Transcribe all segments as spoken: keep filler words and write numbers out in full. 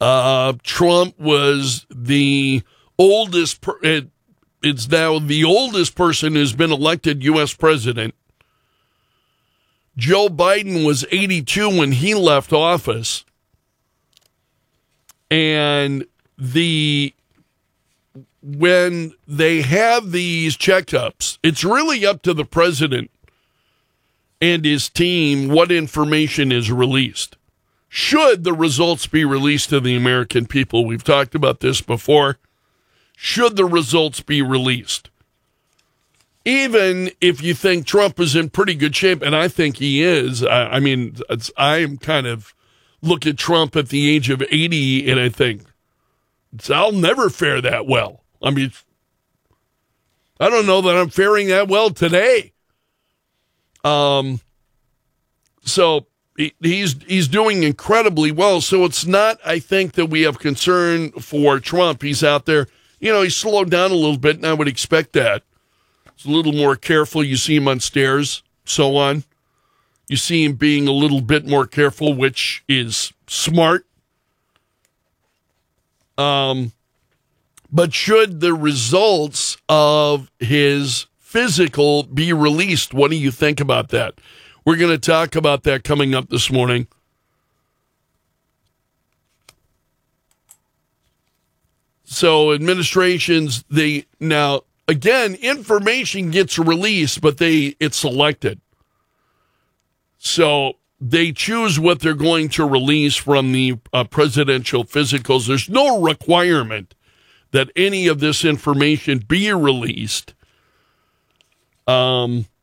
Uh, Trump was the oldest, per- it, it's now the oldest person who's been elected U S president. Joe Biden was eighty-two when he left office. And the when they have these checkups, it's really up to the president and his team what information is released. Should the results be released to the American people? We've talked about this before. Should the results be released? Even if you think Trump is in pretty good shape, and I think he is, I, I mean, it's, I'm kind of look at Trump at the age of eighty, and I think, I'll never fare that well. I mean, I don't know that I'm faring that well today. Um, so he, he's he's doing incredibly well. So it's not, I think, that we have concern for Trump. He's out there. You know, he's slowed down a little bit, and I would expect that. He's a little more careful. You see him on stairs, so on. You see him being a little bit more careful, which is smart. Um, but should the results of his physical be released, what do you think about that? We're going to talk about that coming up this morning. So administrations, they now, again, information gets released, but they it's selected. So they choose what they're going to release from the uh, presidential physicals. There's no requirement that any of this information be released. Um,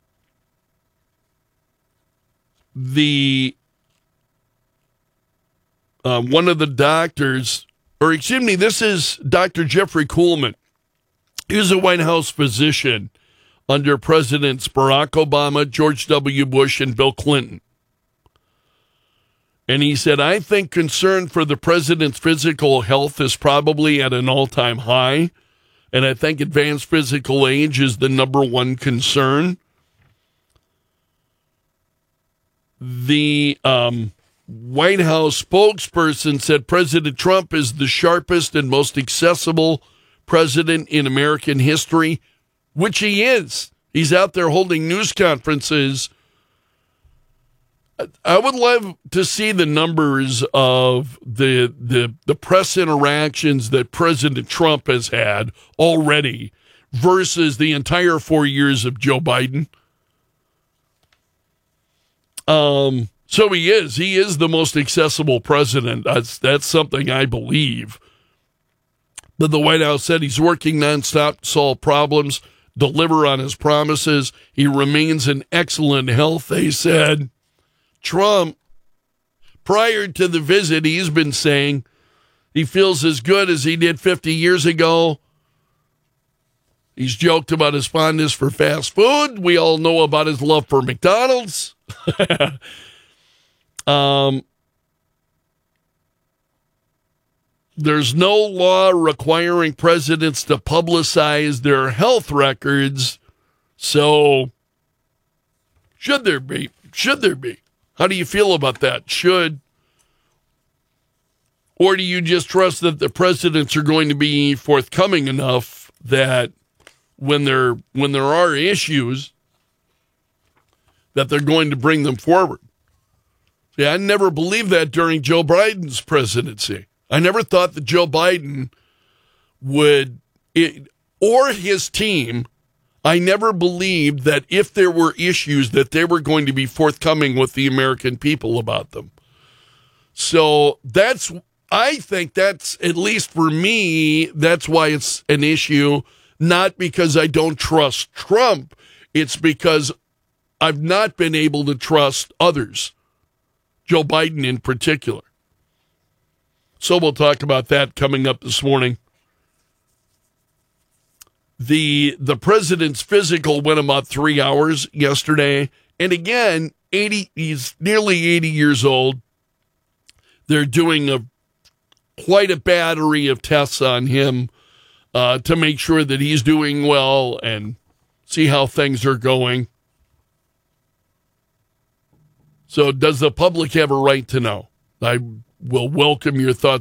the uh, one of the doctors, or excuse me, this is Doctor Jeffrey Kuhlman. He's a White House physician under Presidents Barack Obama, George W. Bush, and Bill Clinton. And he said, I think concern for the president's physical health is probably at an all-time high, and I think advanced physical age is the number one concern. The um, White House spokesperson said President Trump is the sharpest and most accessible president in American history, which he is. He's out there holding news conferences. I would love to see the numbers of the, the the press interactions that President Trump has had already versus the entire four years of Joe Biden. Um, so he is. He is the most accessible president. That's, that's something I believe. But the White House said he's working nonstop to solve problems, deliver on his promises. He remains in excellent health, they said. Trump, prior to the visit, he's been saying he feels as good as he did fifty years ago. He's joked about his fondness for fast food. We all know about his love for McDonald's. um, there's no law requiring presidents to publicize their health records. So, should there be? Should there be? How do you feel about that? Should, or do you just trust that the presidents are going to be forthcoming enough that when there when there are issues, that they're going to bring them forward? See, I never believed that during Joe Biden's presidency. I never thought that Joe Biden would, it, or his team, I never believed that if there were issues that they were going to be forthcoming with the American people about them. So that's, I think that's, at least for me, that's why it's an issue, not because I don't trust Trump. It's because I've not been able to trust others, Joe Biden in particular. So we'll talk about that coming up this morning. The the president's physical went about three hours yesterday. And again, eighty he's nearly eighty years old. They're doing a quite a battery of tests on him uh, to make sure that he's doing well and see how things are going. So does the public have a right to know? I will welcome your thoughts